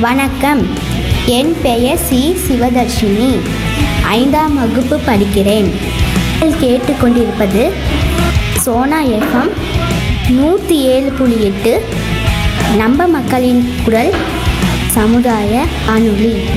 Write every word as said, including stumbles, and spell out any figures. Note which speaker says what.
Speaker 1: வணக்கம், என் பெயர் சி சிவதர்ஷினி. ஐந்தாம் வகுப்பு படிக்கிறேன். நீங்கள் கேட்டுக்கொண்டிருப்பது சோனா எஃப்எம் நூற்றி ஏழு புள்ளி எட்டு, நம்ம மக்களின் குரல், சமுதாய வானொலி.